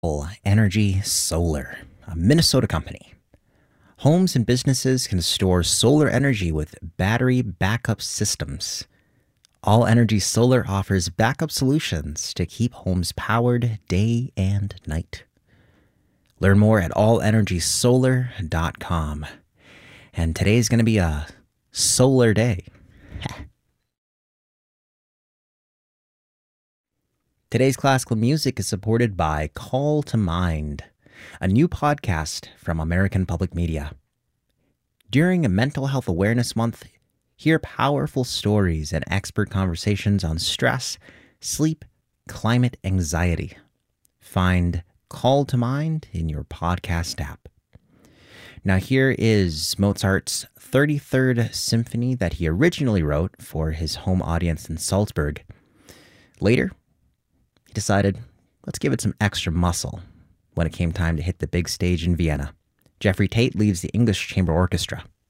Energy Solar, a Minnesota company. Homes and businesses can store solar energy with battery backup systems. All Energy Solar offers backup solutions to keep homes powered day and night. Learn more at allenergysolar.com. And today's going to be a solar day. Today's classical music is supported by Call to Mind, a new podcast from American Public Media. During a Mental Health Awareness Month, hear powerful stories and expert conversations on stress, sleep, climate anxiety. Find Call to Mind in your podcast app. Now here is Mozart's 33rd Symphony that he originally wrote for his home audience in Salzburg. Later, he decided, let's give it some extra muscle when it came time to hit the big stage in Vienna. Jeffrey Tate leads the English Chamber Orchestra.